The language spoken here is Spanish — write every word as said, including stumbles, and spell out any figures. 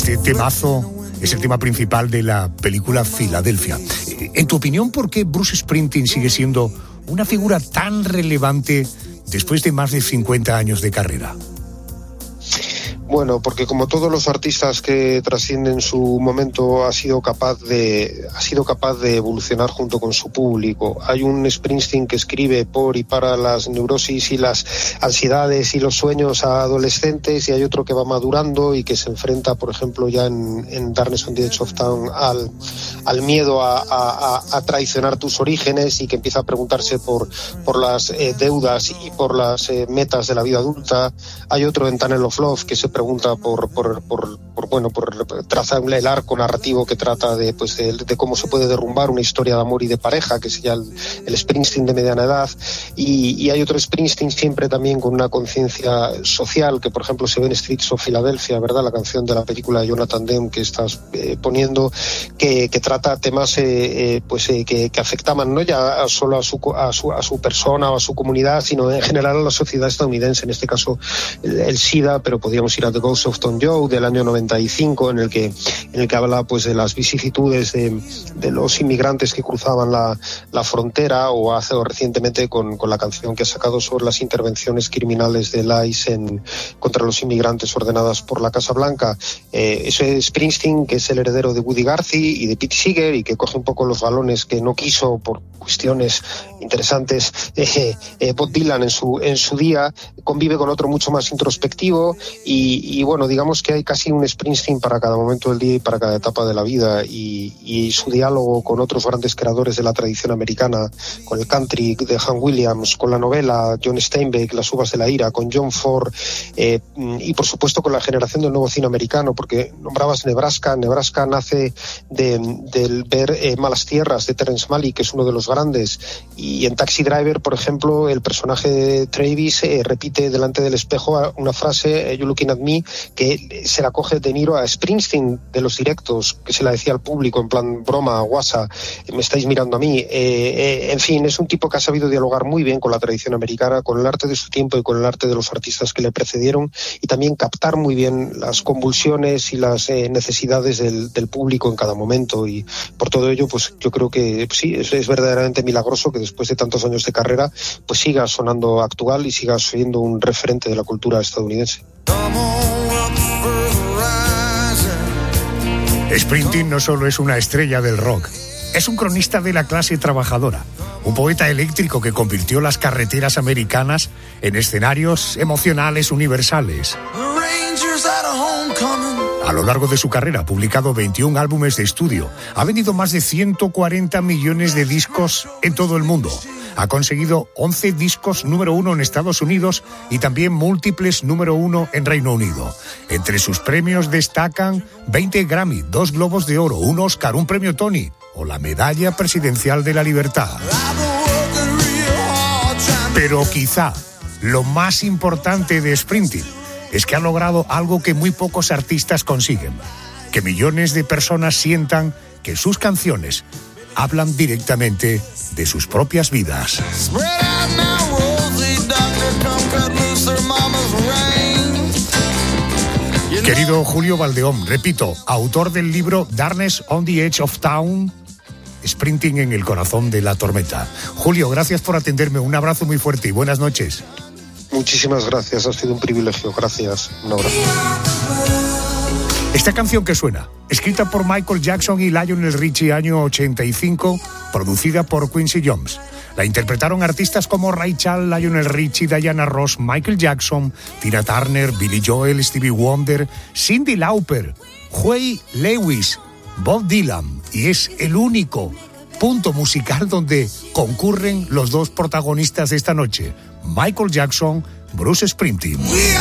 Este temazo es el tema principal de la película Filadelfia. En tu opinión, ¿por qué Bruce Springsteen sigue siendo una figura tan relevante después de más de cincuenta años de carrera? Bueno, porque como todos los artistas que trascienden su momento, ha sido capaz de ha sido capaz de evolucionar junto con su público. Hay un Springsteen que escribe por y para las neurosis y las ansiedades y los sueños a adolescentes, y hay otro que va madurando y que se enfrenta, por ejemplo, ya en, en Darkness on the Edge of Town al, al miedo a, a, a traicionar tus orígenes, y que empieza a preguntarse por, por las eh, deudas y por las eh, metas de la vida adulta. Hay otro en Tunnel of Love que se pregunta por, por, por, por bueno, por trazar el arco narrativo que trata de, pues, de, de cómo se puede derrumbar una historia de amor y de pareja, que sería el, el Springsteen de mediana edad. Y, y hay otro Springsteen siempre también con una conciencia social, que por ejemplo se ve en Streets of Philadelphia, ¿verdad? La canción de la película de Jonathan Demme que estás eh, poniendo, que, que trata temas eh, eh, pues eh, que, que afectaban no ya solo a su, a, su, a su persona o a su comunidad, sino en general a la sociedad estadounidense, en este caso el, el SIDA, pero podríamos ir a The Ghost of Tom Joad del año noventa y cinco, en el que en el que habla pues de las vicisitudes de, de los inmigrantes que cruzaban la, la frontera, o hace o recientemente con, con la canción que ha sacado sobre las intervenciones criminales del I C E en, contra los inmigrantes ordenadas por la Casa Blanca. Eh, ese Springsteen, que es el heredero de Woody Guthrie y de Pete Seeger, y que coge un poco los galones que no quiso por cuestiones interesantes eh, eh, Bob Dylan en su, en su día, convive con otro mucho más introspectivo, y, y bueno, digamos que hay casi un Springsteen para cada momento del día y para cada etapa de la vida, y, y su diálogo con otros grandes creadores de la tradición americana, con el country de Hank Williams, con la novela John Steinbeck, Las uvas de la ira, con John Ford, eh, y por supuesto con la generación del nuevo cine americano, porque nombrabas Nebraska. Nebraska nace de, del ver eh, Malas Tierras de Terrence Malick, que es uno de los grandes, y en Taxi Driver, por ejemplo, el personaje de Travis eh, repite delante del espejo una frase, eh, You Looking at Me, que se la coge De Niro a Springsteen de los directos, que se la decía al público en plan broma, guasa, me estáis mirando a mí. Eh, eh, en fin, es un tipo que ha sabido dialogar muy bien con la tradición americana, con el arte de su tiempo y con el arte de los artistas que le precedieron, y también captar muy bien las convulsiones y las eh, necesidades del, del público en cada momento. Y por todo ello, pues yo creo que sí, es, es verdaderamente milagroso que después de tantos años de carrera pues siga sonando actual y siga siendo un referente de la cultura estadounidense. Springsteen no solo es una estrella del rock, es un cronista de la clase trabajadora, un poeta eléctrico que convirtió las carreteras americanas en escenarios emocionales universales. A lo largo de su carrera ha publicado veintiún álbumes de estudio, ha vendido más de ciento cuarenta millones de discos en todo el mundo. Ha conseguido once discos número uno en Estados Unidos y también múltiples número uno en Reino Unido. Entre sus premios destacan veinte Grammy, dos Globos de Oro, un Oscar, un premio Tony o la Medalla Presidencial de la Libertad. Pero quizá lo más importante de Springsteen es que ha logrado algo que muy pocos artistas consiguen: que millones de personas sientan que sus canciones hablan directamente de sus propias vidas. Querido Julio Valdeón, repito, autor del libro Darkness on the Edge of Town, Springsteen en el corazón de la tormenta. Julio, gracias por atenderme, un abrazo muy fuerte y buenas noches. Muchísimas gracias, ha sido un privilegio, gracias, un abrazo. Esta canción que suena, escrita por Michael Jackson y Lionel Richie año ochenta y cinco, producida por Quincy Jones. La interpretaron artistas como Ray Charles, Lionel Richie, Diana Ross, Michael Jackson, Tina Turner, Billy Joel, Stevie Wonder, Cyndi Lauper, Huey Lewis, Bob Dylan, y es el único punto musical donde concurren los dos protagonistas de esta noche, Michael Jackson, Bruce Springsteen.